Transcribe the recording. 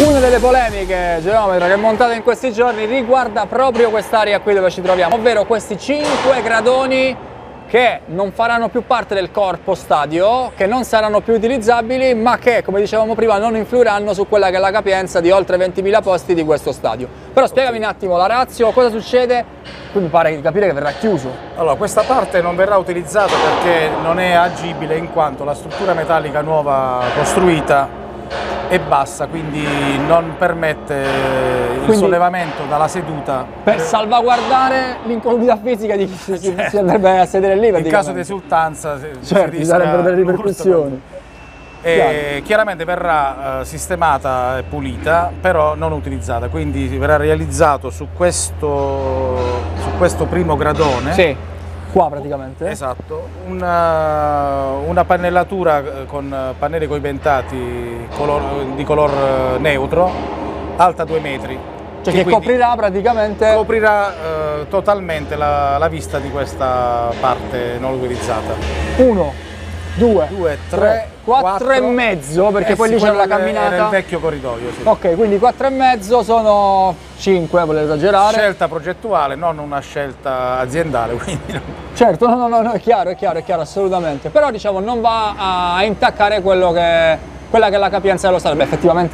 Una delle polemiche, geometra, che è montata in questi giorni riguarda proprio quest'area qui dove ci troviamo, ovvero questi 5 gradoni che non faranno più parte del corpo stadio, che non saranno più utilizzabili, ma che, come dicevamo prima, non influiranno su quella che è la capienza di oltre 20.000 posti di questo stadio. Però spiegami un attimo la ratio, cosa succede? Qui mi pare di capire che verrà chiuso. Allora, questa parte non verrà utilizzata perché non è agibile, in quanto la struttura metallica nuova costruita è bassa, quindi non permette il sollevamento dalla seduta. Per salvaguardare l'incolumità fisica di chi si andrebbe a sedere lì. In caso di esultanza, certo, ci sarebbero delle ripercussioni. E chiaramente verrà sistemata e pulita, però non utilizzata, quindi verrà realizzato su questo primo gradone. Sì, qua praticamente. Esatto, una pannellatura con pannelli coibentati di color neutro, alta 2 metri. Cioè che coprirà praticamente... Coprirà totalmente la vista di questa parte non utilizzata. 1, 2, 3, 4 e mezzo, perché poi lì c'è la camminata. Era il vecchio corridoio, sì. Ok, quindi 4 e mezzo sono 5, volevo esagerare. Scelta progettuale, non una scelta aziendale, quindi... Certo, no, è chiaro, assolutamente. Però diciamo non va a intaccare quella che è la capienza dello stadio. Beh, effettivamente